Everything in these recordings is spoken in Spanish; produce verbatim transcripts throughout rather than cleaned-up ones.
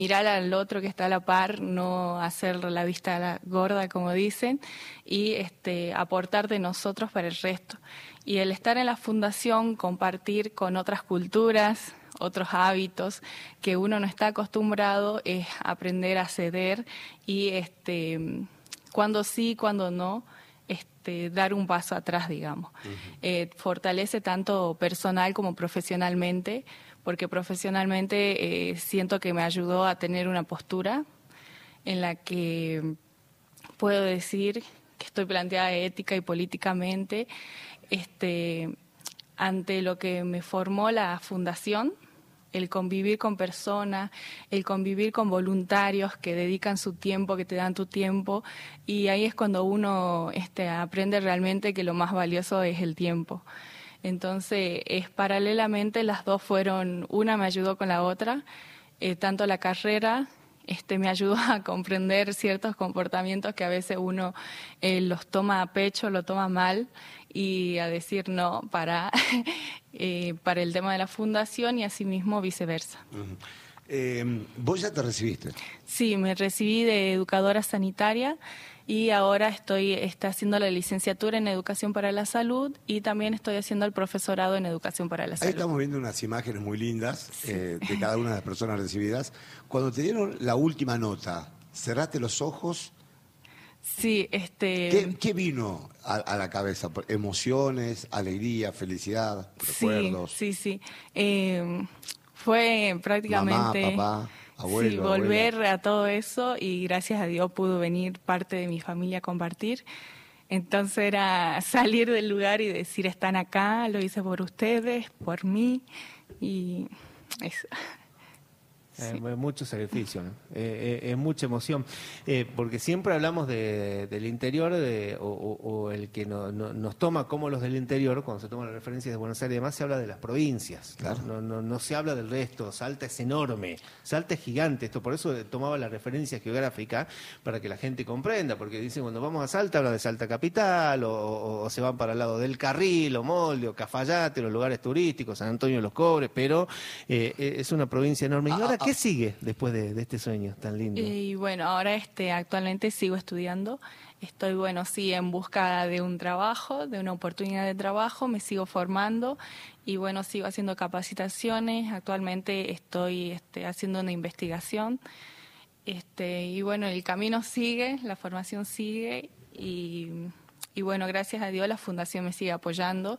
mirar al otro que está a la par, no hacer la vista a la gorda, como dicen, y este, aportar de nosotros para el resto. Y el estar en la fundación, compartir con otras culturas, otros hábitos que uno no está acostumbrado, es aprender a ceder y este, cuando sí, cuando no, este, dar un paso atrás, digamos. Uh-huh. Eh, fortalece tanto personal como profesionalmente, porque profesionalmente eh, siento que me ayudó a tener una postura en la que puedo decir que estoy planteada ética y políticamente este, ante lo que me formó la fundación, el convivir con personas, el convivir con voluntarios que dedican su tiempo, que te dan tu tiempo, y ahí es cuando uno este, aprende realmente que lo más valioso es el tiempo. Entonces, es paralelamente las dos fueron, una me ayudó con la otra, eh, tanto la carrera este, me ayudó a comprender ciertos comportamientos que a veces uno eh, los toma a pecho, lo toma mal, y a decir no para, eh, para el tema de la fundación y asimismo viceversa. Uh-huh. eh, ¿Vos ya te recibiste? Sí, me recibí de educadora sanitaria. Y ahora estoy está haciendo la licenciatura en Educación para la Salud y también estoy haciendo el profesorado en Educación para la Salud. Ahí estamos viendo unas imágenes muy lindas sí. eh, de cada una de las personas recibidas. Cuando te dieron la última nota, ¿cerraste los ojos? Sí, este... ¿Qué, qué vino a, a la cabeza? ¿Emociones, alegría, felicidad, recuerdos? Sí, sí, sí. Eh, fue prácticamente... Mamá, papá... Abuelo, sí, volver abuela. a todo eso y gracias a Dios pudo venir parte de mi familia a compartir. Entonces era salir del lugar y decir, están acá, lo hice por ustedes, por mí y eso. Eh, sí. Mucho sacrificio, ¿no? eh, eh, es mucha emoción, eh, porque siempre hablamos de, del interior de, o, o, o el que no, no, nos toma como los del interior, cuando se toman las referencias de Buenos Aires y demás, se habla de las provincias, claro. no, no, no se habla del resto. Salta es enorme, Salta es gigante, esto por eso tomaba la referencia geográfica para que la gente comprenda, porque dicen cuando vamos a Salta hablan de Salta Capital, o, o, o se van para el lado del Carril, o Molde, o Cafayate, los lugares turísticos, San Antonio de los Cobres, pero eh, es una provincia enorme. ¿Y ahora qué sigue después de, de este sueño tan lindo? Y bueno, ahora este actualmente sigo estudiando. Estoy, bueno, sí, en busca de un trabajo, de una oportunidad de trabajo, me sigo formando y bueno, sigo haciendo capacitaciones. Actualmente estoy este, haciendo una investigación. Este, y bueno, el camino sigue, la formación sigue y, y bueno, gracias a Dios la Fundación me sigue apoyando.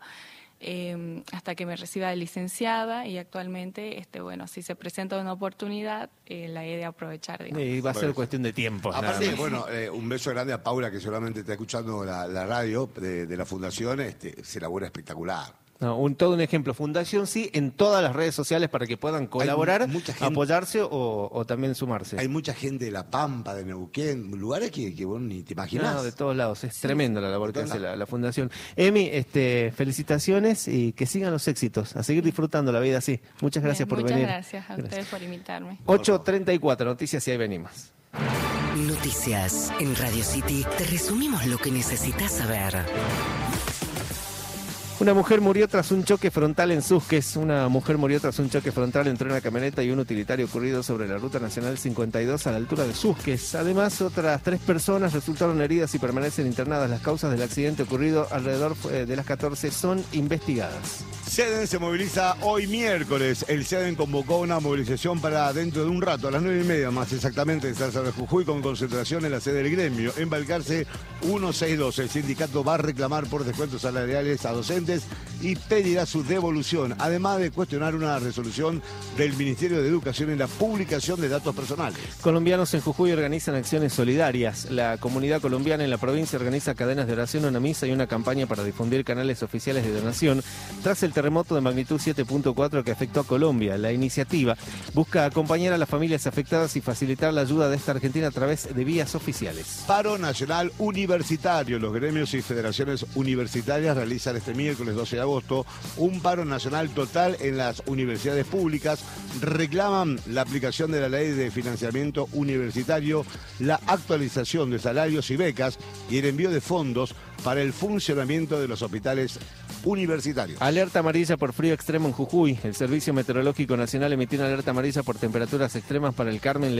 Eh, hasta que me reciba de licenciada y actualmente, este bueno, si se presenta una oportunidad, eh, la he de aprovechar. Digamos. Y va a ser bueno, cuestión de tiempo. Aparte, bueno, eh, un beso grande a Paula, que seguramente está escuchando la, la radio de, de la Fundación, este, se elabora espectacular. No, un, todo un ejemplo. Fundación sí en todas las redes sociales para que puedan colaborar, gente, apoyarse o, o también sumarse. Hay mucha gente de La Pampa, de Neuquén, lugares que, que vos ni te imaginás. No, de todos lados. Es sí. tremenda la labor que hace la, la Fundación. Emi, este, felicitaciones y que sigan los éxitos. A seguir disfrutando la vida así. Muchas gracias Bien, por muchas venir. Muchas gracias a gracias. ustedes por invitarme. ocho treinta y cuatro, noticias y ahí venimos. Noticias en Radio City. Te resumimos lo que necesitas saber. Una mujer murió tras un choque frontal en Susques. Una mujer murió tras un choque frontal entre una camioneta y un utilitario ocurrido sobre la Ruta Nacional cincuenta y dos a la altura de Susques. Además, otras tres personas resultaron heridas y permanecen internadas. Las causas del accidente ocurrido alrededor de las catorce son investigadas. SEDEN se moviliza hoy miércoles. El SEDEN convocó una movilización para dentro de un rato, a las nueve y media más exactamente, en Salsa de Jujuy, con concentración en la sede del gremio. En Balcarce ciento sesenta y dos. El sindicato va a reclamar por descuentos salariales a docentes y pedirá su devolución, además de cuestionar una resolución del Ministerio de Educación en la publicación de datos personales. Colombianos en Jujuy organizan acciones solidarias. La comunidad colombiana en la provincia organiza cadenas de oración, una misa y una campaña para difundir canales oficiales de donación tras el terremoto de magnitud siete punto cuatro que afectó a Colombia. La iniciativa busca acompañar a las familias afectadas y facilitar la ayuda de esta Argentina a través de vías oficiales. Paro nacional universitario. Los gremios y federaciones universitarias realizan este miércoles doce de agosto un paro nacional total en las universidades públicas. Reclaman la aplicación de la ley de financiamiento universitario, la actualización de salarios y becas y el envío de fondos para el funcionamiento de los hospitales universitarios. Alerta amarilla por frío extremo en Jujuy. El Servicio Meteorológico Nacional emitió una alerta amarilla por temperaturas extremas para el Carmen.